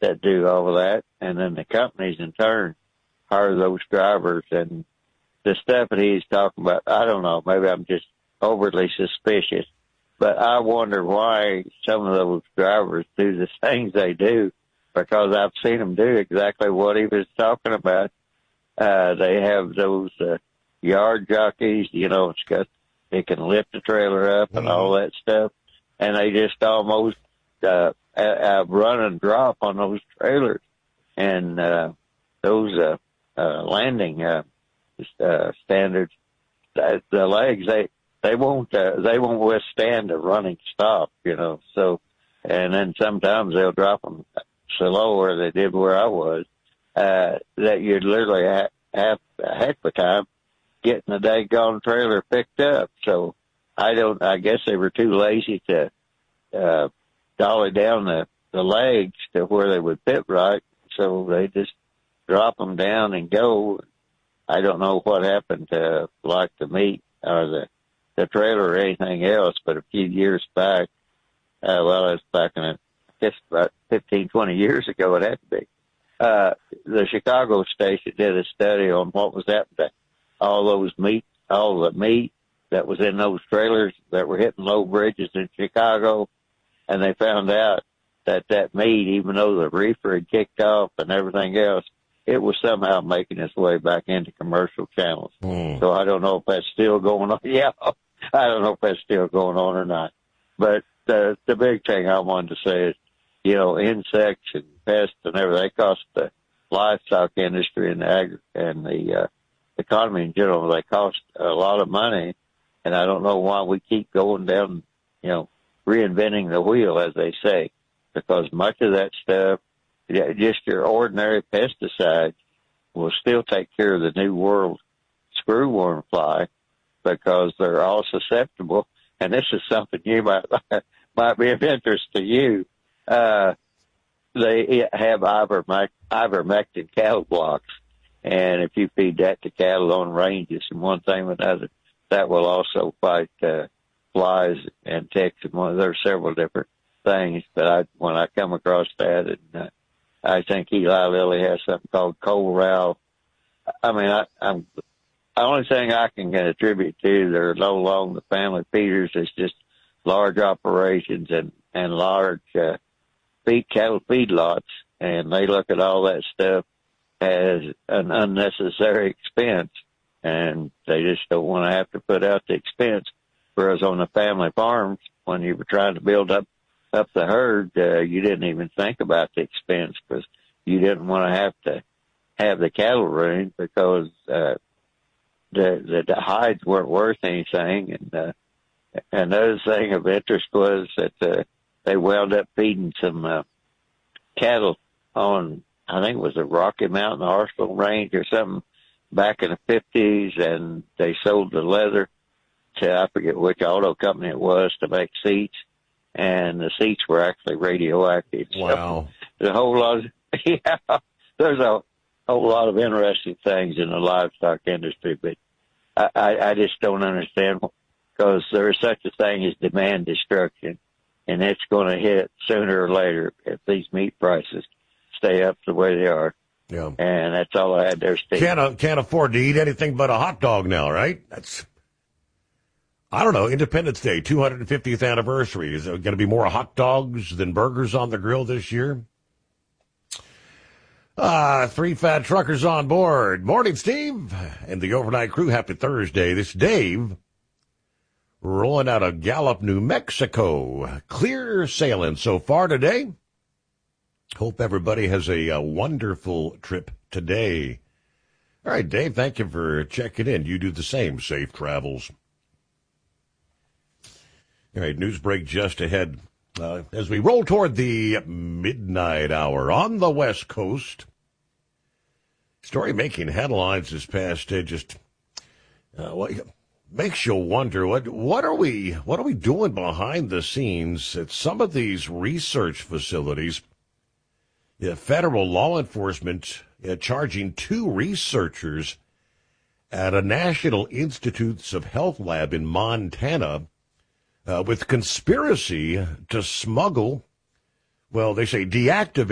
that do all of that, and then the companies in turn hire those drivers. And the stuff that he's talking about, I don't know, maybe I'm just overly suspicious, but I wonder why some of those drivers do the things they do, because I've seen them do exactly what he was talking about. They have those yard jockeys, they can lift the trailer up and all that stuff, and they just almost run and drop on those trailers. And those landing standards, the legs, they won't withstand a running stop, So, and then sometimes they'll drop them so lower they did where I was, that you'd literally have a heck of a time getting the daggone trailer picked up. So I guess they were too lazy to dolly down the legs to where they would fit right. So they just drop them down and go. I don't know what happened to like the meat or the trailer or anything else, but a few years back, it's back in, I guess about 15, 20 years ago it had to be. The Chicago station did a study on what was happening to all the meat that was in those trailers that were hitting low bridges in Chicago. And they found out that meat, even though the reefer had kicked off and everything else, it was somehow making its way back into commercial channels. So I don't know if that's still going on. Yeah, I don't know if that's still going on or not. But the big thing I wanted to say is, insects and pests and everything, they cost the livestock industry and the economy in general, they cost a lot of money. And I don't know why we keep going down, reinventing the wheel, as they say, because much of that stuff, just your ordinary pesticides, will still take care of the New World screwworm fly, because they're all susceptible. And this is something you might be of interest to you. They have ivermectin cattle blocks, and if you feed that to cattle on ranges and one thing or another, that will also fight flies and ticks. And there are several different things, but when I come across that, and I think Eli Lilly has something called Koral. I mean, I'm the only thing I can attribute to they're no longer the family feeders. It's just large operations and large cattle feedlots, and they look at all that stuff as an unnecessary expense, and they just don't want to have to put out the expense. Whereas on the family farms, when you were trying to build up the herd, you didn't even think about the expense, because you didn't want to have the cattle ruined, because the hides weren't worth anything. And another thing of interest was that they wound up feeding some cattle on, I think it was the Rocky Mountain Arsenal Range or something, back in the 50s, and they sold the leather to, I forget which auto company it was, to make seats, and the seats were actually radioactive. Wow. So there's a whole lot there's a whole lot of interesting things in the livestock industry, but I just don't understand, because there is such a thing as demand destruction, and it's going to hit sooner or later if these meat prices stay up the way they are. Yeah. And that's all I had there, Steve. Can't afford to eat anything but a hot dog now, right? I don't know, Independence Day, 250th anniversary. Is there going to be more hot dogs than burgers on the grill this year? 3 fat truckers on board. Morning, Steve, and the overnight crew. Happy Thursday. This is Dave, rolling out of Gallup, New Mexico. Clear sailing so far today. Hope everybody has a wonderful trip today. All right, Dave, thank you for checking in. You do the same. Safe travels. All right, news break just ahead. As we roll toward the midnight hour on the West Coast, story making headlines this past day just makes you wonder what are we doing behind the scenes at some of these research facilities. Federal law enforcement charging 2 researchers at a National Institutes of Health lab in Montana with conspiracy to smuggle, well, they say deactivate